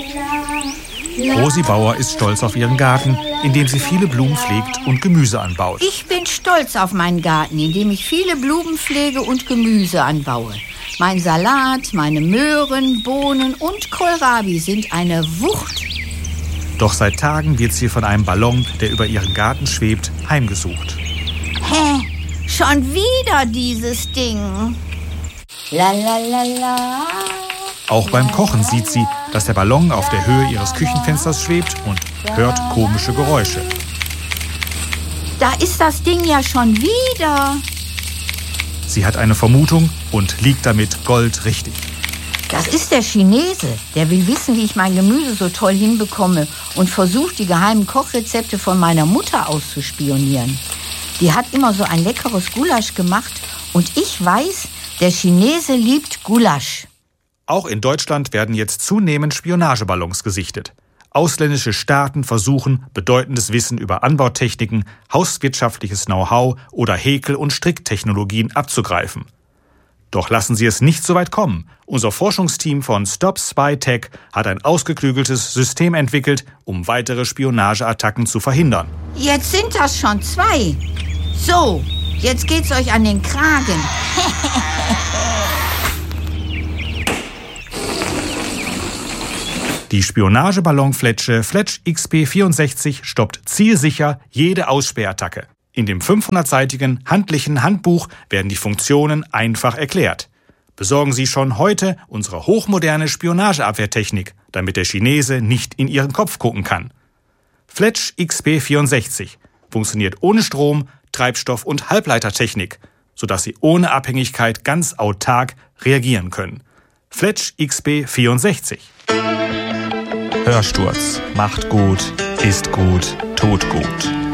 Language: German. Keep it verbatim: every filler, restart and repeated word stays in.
Rosi Bauer ist stolz auf ihren Garten, in dem sie viele Blumen pflegt und Gemüse anbaut. Ich bin stolz auf meinen Garten, in dem ich viele Blumen pflege und Gemüse anbaue. Mein Salat, meine Möhren, Bohnen und Kohlrabi sind eine Wucht. Doch seit Tagen wird sie von einem Ballon, der über ihren Garten schwebt, heimgesucht. Hä? Schon wieder dieses Ding? La la la la. Auch beim Kochen sieht sie, dass der Ballon auf der Höhe ihres Küchenfensters schwebt und hört komische Geräusche. Da ist das Ding ja schon wieder. Sie hat eine Vermutung und liegt damit goldrichtig. Das ist der Chinese. Der will wissen, wie ich mein Gemüse so toll hinbekomme und versucht, die geheimen Kochrezepte von meiner Mutter auszuspionieren. Die hat immer so ein leckeres Gulasch gemacht und ich weiß, der Chinese liebt Gulasch. Auch in Deutschland werden jetzt zunehmend Spionageballons gesichtet. Ausländische Staaten versuchen, bedeutendes Wissen über Anbautechniken, hauswirtschaftliches Know-how oder Häkel- und Stricktechnologien abzugreifen. Doch lassen Sie es nicht so weit kommen. Unser Forschungsteam von Stop Spy Tech hat ein ausgeklügeltes System entwickelt, um weitere Spionageattacken zu verhindern. Jetzt sind das schon zwei. So, jetzt geht's euch an den Kragen. Die Spionageballonfletsche Fletch X P vierundsechzig stoppt zielsicher jede Ausspähattacke. In dem fünfhundertseitigen handlichen Handbuch werden die Funktionen einfach erklärt. Besorgen Sie schon heute unsere hochmoderne Spionageabwehrtechnik, damit der Chinese nicht in Ihren Kopf gucken kann. Fletch X P vierundsechzig funktioniert ohne Strom, Treibstoff und Halbleitertechnik, sodass Sie ohne Abhängigkeit ganz autark reagieren können. Fletch X P vierundsechzig. Hörsturz. Macht gut, ist gut, tut gut.